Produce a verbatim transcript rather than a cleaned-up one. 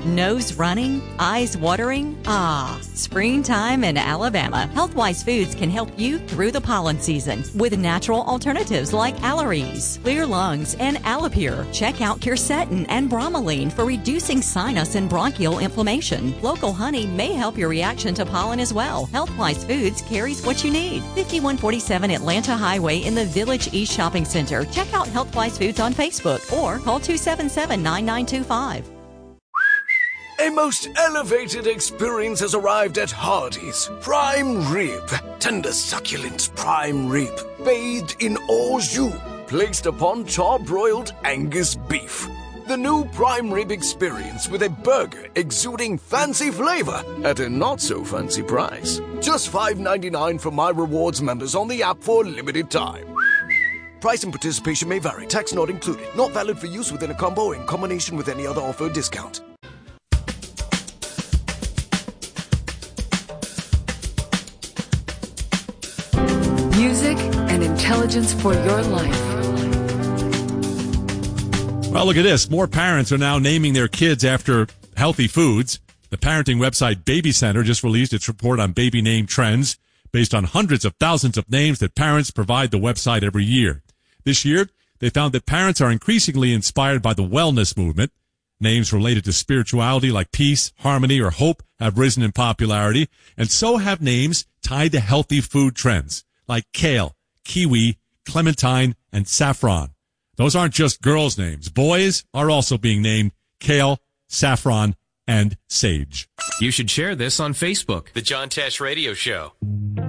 Nose running? Eyes watering? Ah, springtime in Alabama. Healthwise Foods can help you through the pollen season with natural alternatives like Allerese, Clear Lungs, and Alapure. Check out Quercetin and Bromelain for reducing sinus and bronchial inflammation. Local honey may help your reaction to pollen as well. Healthwise Foods carries what you need. fifty-one forty-seven Atlanta Highway in the Village East Shopping Center. Check out Healthwise Foods on Facebook or call two seven seven, nine nine two five. A most elevated experience has arrived at Hardee's. Prime rib. Tender succulent prime rib. Bathed in au jus. Placed upon char-broiled Angus beef. The new prime rib experience with a burger exuding fancy flavor at a not-so-fancy price. Just five ninety-nine for My Rewards members on the app for a limited time. Price and participation may vary. Tax not included. Not valid for use within a combo or in combination with any other offer or discount. Music and intelligence for your life. Well, look at this. More parents are now naming their kids after healthy foods. The parenting website Baby Center just released its report on baby name trends based on hundreds of thousands of names that parents provide the website every year. This year, they found that parents are increasingly inspired by the wellness movement. Names related to spirituality like peace, harmony, or hope have risen in popularity, and so have names tied to healthy food trends like kale, kiwi, clementine, and saffron. Those aren't just girls' names. Boys are also being named kale, saffron, and sage. You should share this on Facebook. The John Tesh Radio Show.